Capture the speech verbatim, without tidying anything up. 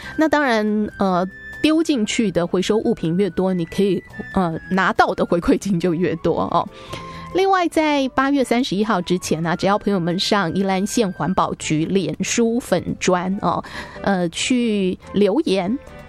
那当然呃丢进去的回收物品越多，你可以呃拿到的回馈金就越多哦。另外在八月三十一号之前呢、啊，只要朋友们上宜兰县环保局脸书粉专哦，呃去留言